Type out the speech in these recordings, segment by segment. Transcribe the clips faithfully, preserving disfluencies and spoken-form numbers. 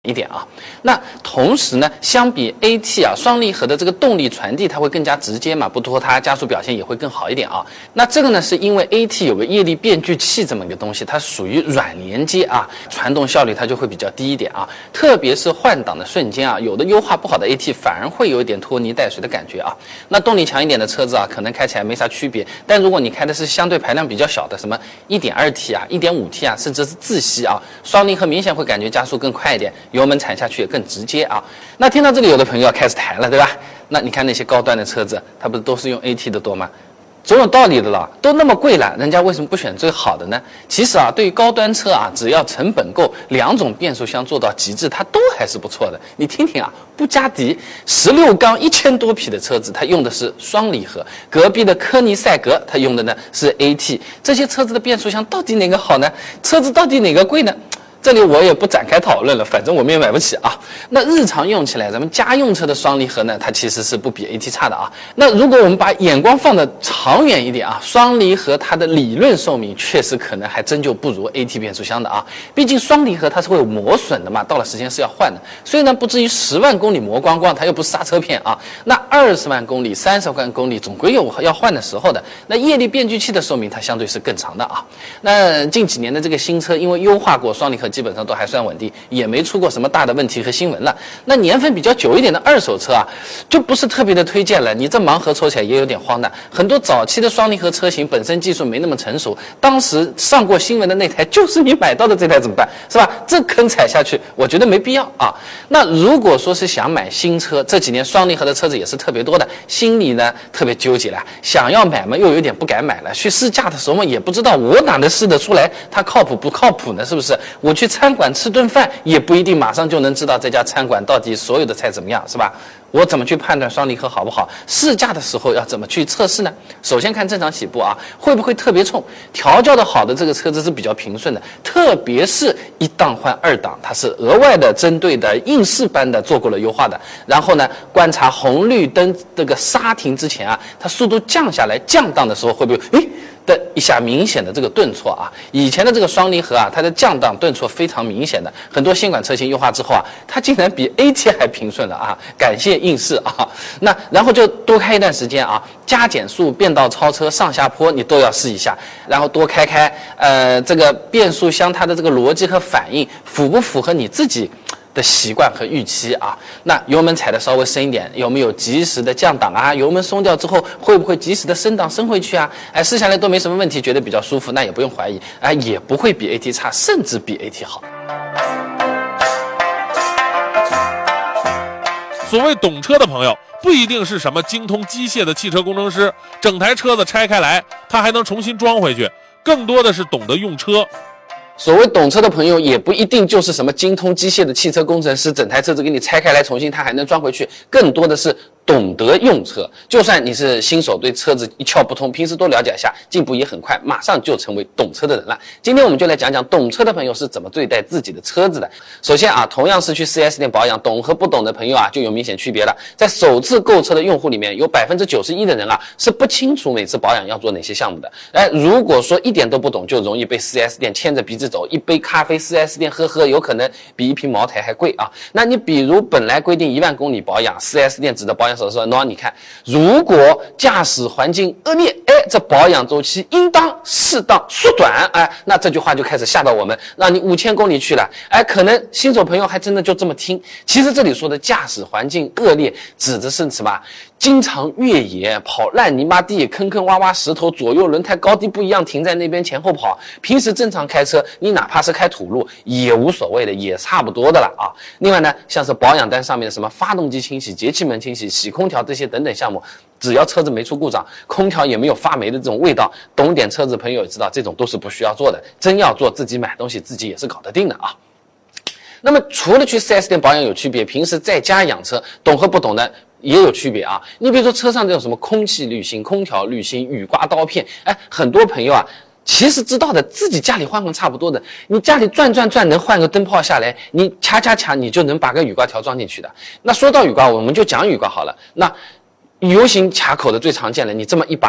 一点啊，那同时呢，相比 A T 啊，双离合的这个动力传递它会更加直接嘛，不拖沓，加速表现也会更好一点啊。那这个呢，是因为 A T 有个液力变矩器这么一个东西，它属于软连接啊，传动效率它就会比较低一点啊。特别是换挡的瞬间啊，有的优化不好的 A T 反而会有一点拖泥带水的感觉啊。那动力强一点的车子啊，可能开起来没啥区别，但如果你开的是相对排量比较小的，什么 一点二 T 啊、一点五 T 啊，甚至是自吸啊，双离合明显会感觉加速更快一点，油门踩下去也更直接啊。那听到这里，有的朋友要开始抬了，对吧？那你看那些高端的车子，它不是都是用 A T 的多吗？总有道理的了，都那么贵了，人家为什么不选最好的呢？其实啊，对于高端车啊，只要成本够，两种变速箱做到极致，它都还是不错的。你听听啊，布加迪十六缸一千多匹的车子，它用的是双离合；隔壁的科尼赛格，它用的呢是 A T。这些车子的变速箱到底哪个好呢？车子到底哪个贵呢？这里我也不展开讨论了，反正我们也买不起啊。那日常用起来，咱们家用车的双离合呢，它其实是不比 A T 差的啊。那如果我们把眼光放得长远一点啊，双离合它的理论寿命确实可能还真就不如 A T 变速箱的啊。毕竟双离合它是会有磨损的嘛，到了时间是要换的。所以呢，不至于十万公里磨光光，它又不是刹车片啊。那二十万公里、三十万公里，总归有要换的时候的。那液力变矩器的寿命它相对是更长的啊。那近几年的这个新车，因为优化过双离合，基本上都还算稳定，也没出过什么大的问题和新闻了。那年份比较久一点的二手车啊，就不是特别的推荐了。你这盲盒抽起来也有点荒诞。很多早期的双离合车型本身技术没那么成熟，当时上过新闻的那台就是你买到的这台，怎么办？是吧？这坑踩下去，我觉得没必要啊。那如果说是想买新车，这几年双离合的车子也是特别多的，心里呢特别纠结了，想要买嘛，又有点不敢买了。去试驾的时候嘛，也不知道我哪能试得出来它靠谱不靠谱呢？是不是？我去餐馆吃顿饭也不一定马上就能知道这家餐馆到底所有的菜怎么样，是吧？我怎么去判断双离合好不好？试驾的时候要怎么去测试呢？首先看正常起步啊，会不会特别冲？调教的好的这个车子是比较平顺的，特别是一档换二档，它是额外的针对的应试般的做过了优化的。然后呢，观察红绿灯这个刹停之前啊，它速度降下来降档的时候会不会诶的一下明显的这个顿挫啊？以前的这个双离合啊，它的降档顿挫非常明显的，很多新款车型优化之后啊，它竟然比 A T 还平顺了啊！感谢应试啊。那然后就多开一段时间啊，加减速、变道超车、上下坡你都要试一下，然后多开开，呃，这个变速箱它的这个逻辑和反应符不符合你自己的习惯和预期啊？那油门踩的稍微深一点，有没有及时的降档啊？油门松掉之后会不会及时的升档升回去啊？哎，试下来都没什么问题，觉得比较舒服，那也不用怀疑，哎，也不会比 A T 差，甚至比 A T 好。 所谓懂车的朋友，不一定是什么精通机械的汽车工程师，整台车子拆开来，他还能重新装回去，更多的是懂得用车。 所谓懂车的朋友，也不一定就是什么精通机械的汽车工程师，整台车子给你拆开来重新它还能装回去，更多的是懂得用车。就算你是新手，对车子一窍不通，平时多了解一下，进步也很快，马上就成为懂车的人了。今天我们就来讲讲懂车的朋友是怎么对待自己的车子的。首先啊，同样是去 四 S 店保养，懂和不懂的朋友啊就有明显区别了。在首次购车的用户里面，有 百分之九十一 的人啊是不清楚每次保养要做哪些项目的。哎，如果说一点都不懂，就容易被 四 S 店牵着鼻子走，一杯咖啡 四 S 店喝喝，有可能比一瓶茅台还贵啊。那你比如本来规定一万公里保养， 四 S 店指的保养手册说，喏，你看，如果驾驶环境恶劣，哎，这保养周期应当适当缩短，哎，那这句话就开始吓到我们，让你五千公里去了，哎，可能新手朋友还真的就这么听。其实这里说的驾驶环境恶劣，指的是什么？经常越野，跑烂泥巴地，坑坑洼洼石头，左右轮胎高低不一样，停在那边前后跑。平时正常开车，你哪怕是开土路也无所谓的，也差不多的了啊。另外呢，像是保养单上面的什么发动机清洗、节气门清洗、洗空调这些等等项目，只要车子没出故障，空调也没有发霉的这种味道，懂点车子朋友也知道，这种都是不需要做的。真要做，自己买东西自己也是搞得定的啊。那么除了去 四 S 店保养有区别，平时在家养车，懂和不懂的也有区别啊。你比如说车上这种什么空气滤芯、空调滤芯、雨刮刀片，哎，很多朋友啊其实知道的，自己家里换换差不多的。你家里转转转能换个灯泡下来，你掐掐掐你就能把个雨刮条装进去的。那说到雨刮，我们就讲雨刮好了。那 U 型卡口的最常见了，你这么一拔，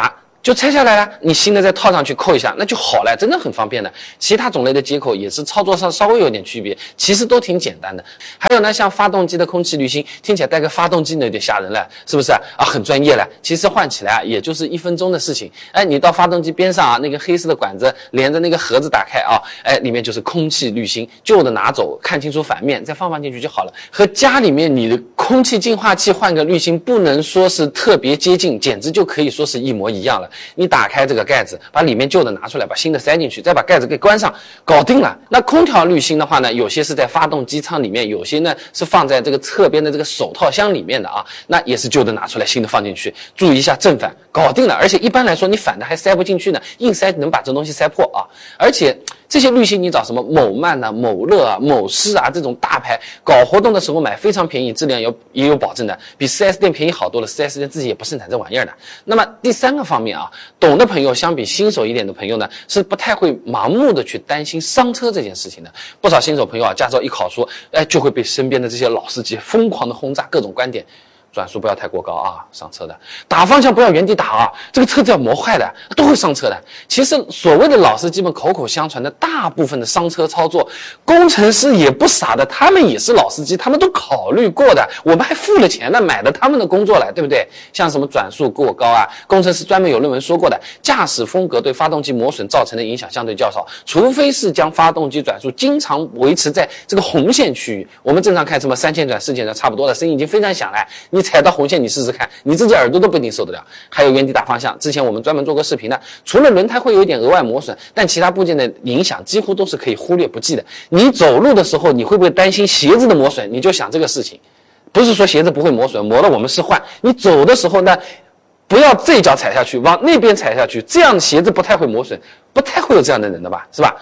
就拆下来了，你新的再套上去扣一下，那就好了，真的很方便的。其他种类的接口也是操作上稍微有点区别，其实都挺简单的。还有呢，像发动机的空气滤芯，听起来带个发动机呢有点吓人了，是不是啊？啊，很专业了。其实换起来啊，也就是一分钟的事情。哎，你到发动机边上啊，那个黑色的管子连着那个盒子打开啊，哎，里面就是空气滤芯，旧的拿走，看清楚反面，再放放进去就好了。和家里面你的空气净化器换个滤芯，不能说是特别接近，简直就可以说是一模一样了。你打开这个盖子，把里面旧的拿出来，把新的塞进去，再把盖子给关上，搞定了。那空调滤芯的话呢，有些是在发动机舱里面，有些呢是放在这个侧边的这个手套箱里面的啊，那也是旧的拿出来，新的放进去，注意一下正反，搞定了。而且一般来说，你反的还塞不进去呢，硬塞能把这东西塞破啊。而且这些滤芯你找什么某曼啊、某乐啊、某狮啊这种大牌，搞活动的时候买非常便宜，质量有也有保证的，比 四 S 店便宜好多了。四 S 店自己也不生产这玩意儿的。那么第三个方面啊，懂的朋友相比新手一点的朋友呢，是不太会盲目的去担心伤车这件事情的。不少新手朋友啊，驾照一考出，哎，就会被身边的这些老司机疯狂的轰炸各种观点。转速不要太过高啊，上车的；打方向不要原地打啊，这个车子要磨坏的，都会上车的。其实所谓的老司机们口口相传的大部分的伤车操作，工程师也不傻的，他们也是老司机，他们都考虑过的。我们还付了钱呢，买了他们的工作来，对不对？像什么转速过高啊，工程师专门有论文说过的，驾驶风格对发动机磨损造成的影响相对较少，除非是将发动机转速经常维持在这个红线区域。我们正常开什么三千转、四千转差不多了，声音已经非常响了，你踩到红线你试试看，你自己耳朵都不一定受得了。还有原地打方向，之前我们专门做过视频的，除了轮胎会有一点额外磨损，但其他部件的影响几乎都是可以忽略不计的。你走路的时候你会不会担心鞋子的磨损？你就想这个事情，不是说鞋子不会磨损，磨了我们是换。你走的时候呢，不要这一脚踩下去，往那边踩下去，这样的鞋子不太会磨损，不太会有这样的人的吧，是吧？